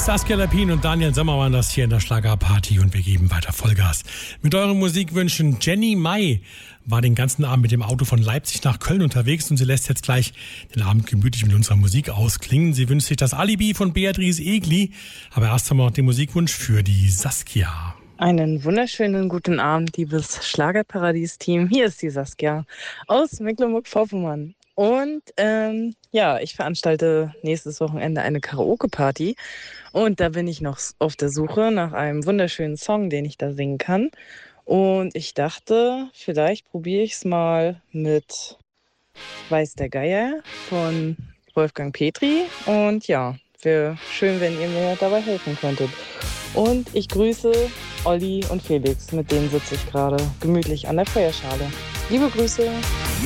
Saskia Lapin und Daniel Sommer waren das hier in der Schlagerparty und wir geben weiter Vollgas. Mit euren Musikwünschen. Jenny Mai war den ganzen Abend mit dem Auto von Leipzig nach Köln unterwegs und sie lässt jetzt gleich den Abend gemütlich mit unserer Musik ausklingen. Sie wünscht sich das Alibi von Beatrice Egli, aber erst haben wir noch den Musikwunsch für die Saskia. Einen wunderschönen guten Abend, liebes Schlagerparadies-Team. Hier ist die Saskia aus Mecklenburg-Vorpommern. Und ich veranstalte nächstes Wochenende eine Karaoke-Party. Und da bin ich noch auf der Suche nach einem wunderschönen Song, den ich da singen kann. Und ich dachte, vielleicht probiere ich es mal mit Weiß der Geier von Wolfgang Petri. Und ja, wäre schön, wenn ihr mir dabei helfen könntet. Und ich grüße Olli und Felix, mit denen sitze ich gerade gemütlich an der Feuerschale. Liebe Grüße!